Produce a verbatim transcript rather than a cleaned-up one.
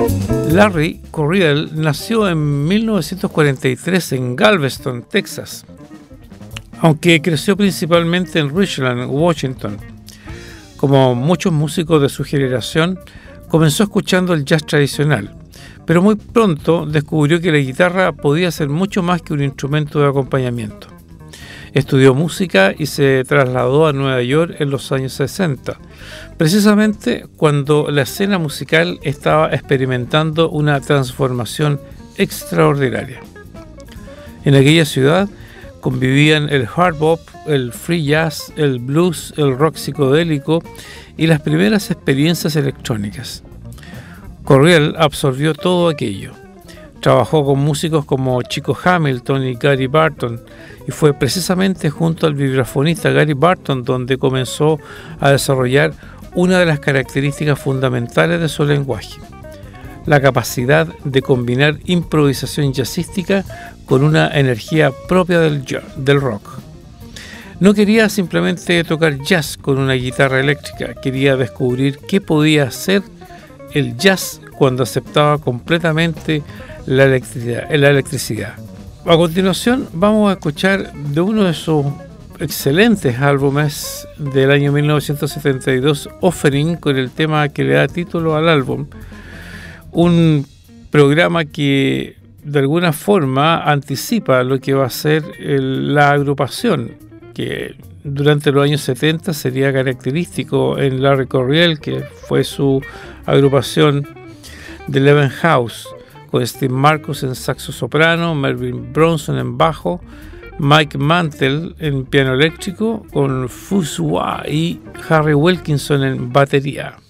Larry Coryell nació en mil novecientos cuarenta y tres en Galveston, Texas, aunque creció principalmente en Richland, Washington. Como muchos músicos de su generación, comenzó escuchando el jazz tradicional, pero muy pronto descubrió que la guitarra podía ser mucho más que un instrumento de acompañamiento. Estudió música y se trasladó a Nueva York en los años sesenta, precisamente cuando la escena musical estaba experimentando una transformación extraordinaria. En aquella ciudad convivían el hard bop, el free jazz, el blues, el rock psicodélico y las primeras experiencias electrónicas. Coryell absorbió todo aquello. Trabajó con músicos como Chico Hamilton y Gary Barton, y fue precisamente junto al vibrafonista Gary Barton donde comenzó a desarrollar una de las características fundamentales de su lenguaje: la capacidad de combinar improvisación jazzística con una energía propia del, del rock. No quería simplemente tocar jazz con una guitarra eléctrica, quería descubrir qué podía hacer el jazz cuando aceptaba completamente la electricidad, la electricidad. A continuación vamos a escuchar de uno de sus excelentes álbumes del año mil novecientos setenta y dos, Offering, con el tema que le da título al álbum, un programa que de alguna forma anticipa lo que va a ser el, la agrupación, que durante los años setenta sería característico en Larry Coryell, que fue su agrupación de Eleven House, con Steve Marcus en saxo soprano, Melvin Bronson en bajo, Mike Mantle en piano eléctrico, con Fuzua y Harry Wilkinson en batería.